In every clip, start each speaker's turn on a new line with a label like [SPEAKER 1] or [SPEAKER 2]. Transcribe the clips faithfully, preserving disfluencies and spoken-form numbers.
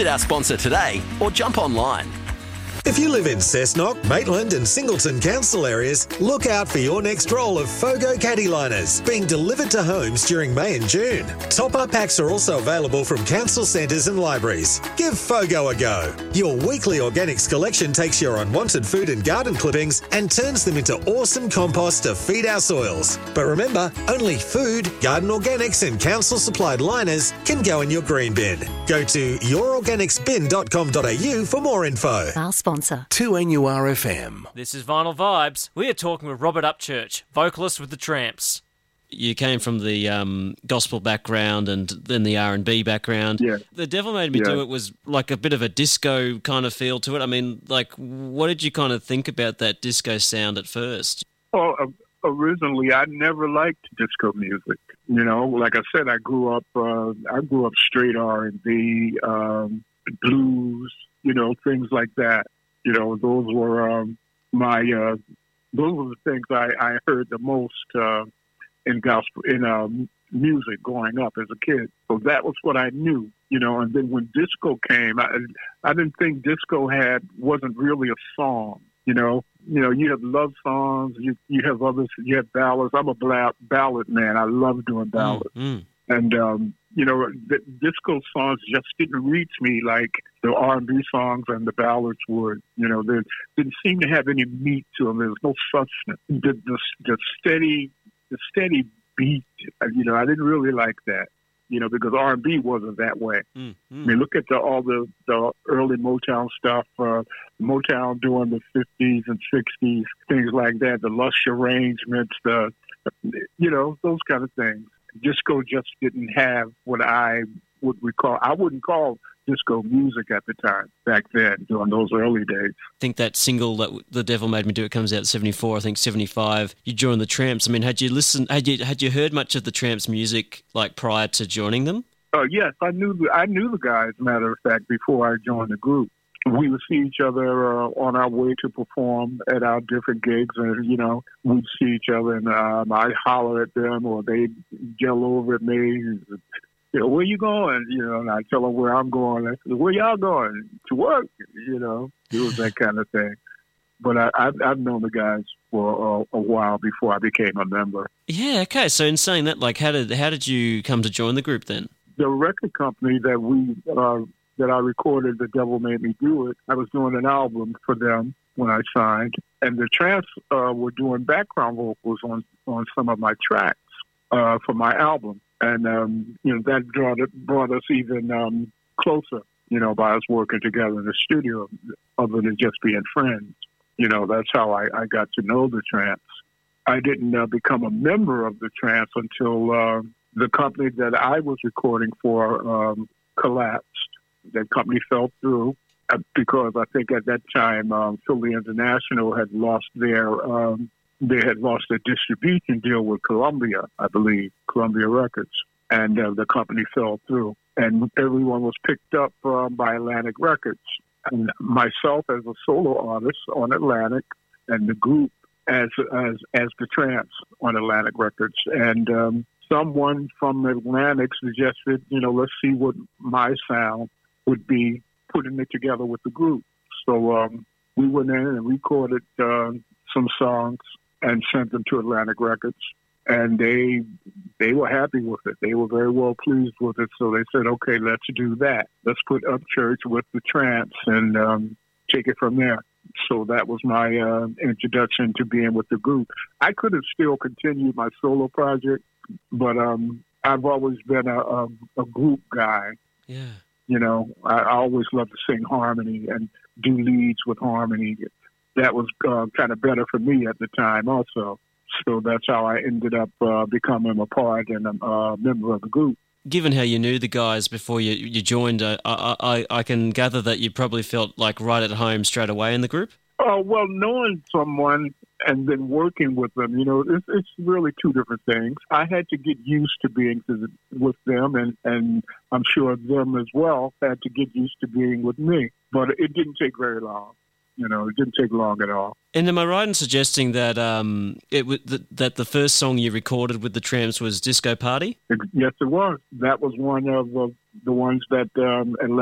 [SPEAKER 1] Our sponsor today or jump online.
[SPEAKER 2] If you live in Cessnock, Maitland and Singleton council areas, look out for your next roll of Fogo caddy liners being delivered to homes during May and June. Top-up packs are also available from council centres and libraries. Give Fogo a go. Your weekly organics collection takes your unwanted food and garden clippings and turns them into awesome compost to feed our soils. But remember, only food, garden organics and council-supplied liners can go in your green bin. Go to your organics bin dot com dot a u for more info.
[SPEAKER 3] Our sponsor.
[SPEAKER 4] two N U R F M.
[SPEAKER 5] This is Vinyl Vibes. We are talking with Robert Upchurch, vocalist with the Tramps.
[SPEAKER 6] You came from the um, gospel background and then the R and B background.
[SPEAKER 7] Yeah.
[SPEAKER 6] The Devil Made Me
[SPEAKER 7] Yeah.
[SPEAKER 6] Do It was like a bit of a disco kind of feel to it. I mean, like, what did you kind of think about that disco sound at first?
[SPEAKER 7] Well, uh, originally, I never liked disco music. You know, like I said, I grew up. Uh, I grew up straight R and B, um, blues. You know, things like that. You know, those were um, my. Uh, those were the things I, I heard the most uh, in gospel in uh, music growing up as a kid. So that was what I knew. You know, and then when disco came, I, I didn't think disco had wasn't really a song. You know, you know, you have love songs, you you have others, you have ballads. I'm a ballad, ballad man. I love doing ballads,
[SPEAKER 6] Mm,
[SPEAKER 7] and um, you know, the disco songs just didn't reach me like the R and B songs and the ballads would. You know, they didn't seem to have any meat to them. There was no substance. The, the, the steady, the steady beat. You know, I didn't really like that. You know, because R and B wasn't that way.
[SPEAKER 6] mm, mm.
[SPEAKER 7] I mean, look at the, all the, the early Motown stuff, uh, Motown during the fifties and sixties, things like that, the lush arrangements, the, you know, those kind of things. Disco just didn't have what I would recall. I wouldn't call disco music at the time, back then, during those early days.
[SPEAKER 6] I think that single that The Devil Made Me Do It comes out in seventy-four, I think seventy-five. You joined the Tramps. I mean, had you listened, had you had you heard much of the Tramps' music like prior to joining them?
[SPEAKER 7] Uh, yes, I knew the, I knew the guys, matter of fact, before I joined the group. We would see each other uh, on our way to perform at our different gigs, and, you know, we'd see each other, and um, I'd holler at them, or they'd yell over at me, you know, where you going? You know, and I tell them where I'm going. I said, where y'all going? To work? You know, it was that kind of thing. But I, I've, I've known the guys for a, a while before I became a member.
[SPEAKER 6] Yeah, okay. So in saying that, like, how did how did you come to join the group then?
[SPEAKER 7] The record company that we uh, that I recorded, The Devil Made Me Do It, I was doing an album for them when I signed, and the Tramps uh, were doing background vocals on, on some of my tracks uh, for my album. And, um, you know, that brought, it, brought us even um, closer, you know, by us working together in the studio, other than just being friends. You know, that's how I, I got to know the Tramps. I didn't uh, become a member of the Tramps until uh, the company that I was recording for um, collapsed. That company fell through uh, because I think at that time um, Philly International had lost their um, they had lost their distribution deal with Columbia, I believe, Columbia Records, and uh, the company fell through, and everyone was picked up um, by Atlantic Records. And myself as a solo artist on Atlantic, and the group as as as the Tramps on Atlantic Records, and um, someone from Atlantic suggested, you know, let's see what my sound would be putting it together with the group. So um, we went in and recorded uh, some songs and sent them to Atlantic Records, and they they were happy with it. They were very well pleased with it. So they said, okay, let's do that. Let's put Upchurch with the Tramps and um, take it from there. So that was my uh, introduction to being with the group. I could have still continued my solo project, but um, I've always been a, a, a group guy.
[SPEAKER 6] Yeah.
[SPEAKER 7] You know, I, I always loved to sing harmony and do leads with harmony. That was uh, kind of better for me at the time also. So that's how I ended up uh, becoming a part and a uh, member of the group.
[SPEAKER 6] Given how you knew the guys before you, you joined, uh, I, I, I can gather that you probably felt like right at home straight away in the group?
[SPEAKER 7] Oh, uh, well, knowing someone and then working with them, you know, it's, it's really two different things. I had to get used to being with them, and, and I'm sure them as well had to get used to being with me. But it didn't take very long. You know, it didn't take long at all.
[SPEAKER 6] And am I right in suggesting that um, it w- th- that the first song you recorded with the Tramps was Disco Party?
[SPEAKER 7] It, yes, it was. That was one of uh, the ones that um, Atlantic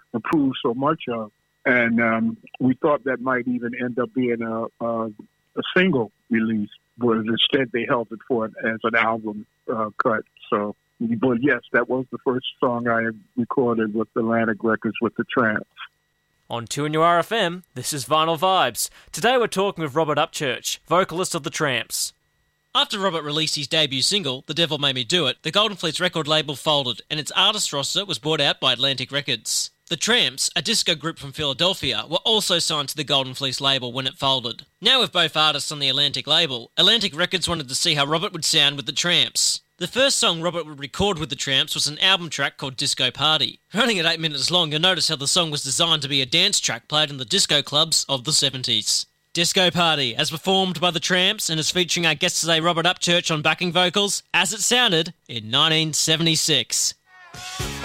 [SPEAKER 7] approved so much of. And um, we thought that might even end up being a, a, a single release, but instead they held it for it as an album uh, cut. So, but yes, that was the first song I recorded with Atlantic Records with the Tramps.
[SPEAKER 5] On two N U R F M, this is Vinyl Vibes. Today we're talking with Robert Upchurch, vocalist of the Tramps.
[SPEAKER 6] After Robert released his debut single, The Devil Made Me Do It, the Golden Fleet's record label folded and its artist roster was bought out by Atlantic Records. The Tramps, a disco group from Philadelphia, were also signed to the Golden Fleece label when it folded. Now with both artists on the Atlantic label, Atlantic Records wanted to see how Robert would sound with the Tramps. The first song Robert would record with the Tramps was an album track called Disco Party. Running at eight minutes long, you'll notice how the song was designed to be a dance track played in the disco clubs of the seventies. Disco Party, as performed by the Tramps and is featuring our guest today Robert Upchurch on backing vocals, as it sounded in nineteen seventy-six.